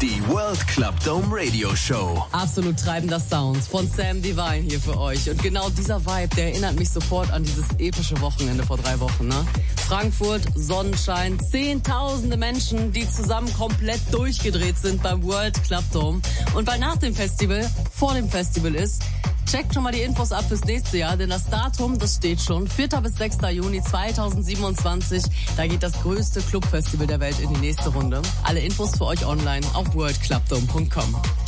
Die World Club Dome Radio Show. Absolut treibender Sound von Sam Divine hier für euch. Und genau dieser Vibe, der erinnert mich sofort an dieses epische Wochenende vor 3 Wochen, ne? Frankfurt, Sonnenschein, zehntausende Menschen, die zusammen komplett durchgedreht sind beim World Club Dome. Und weil nach dem Festival, vor dem Festival ist, checkt schon mal die Infos ab fürs nächste Jahr, denn das Datum, das steht schon, 4. bis 6. Juni 2027. Da geht das größte Clubfestival der Welt in die nächste Runde. Alle Infos für euch online auf worldclubdome.com.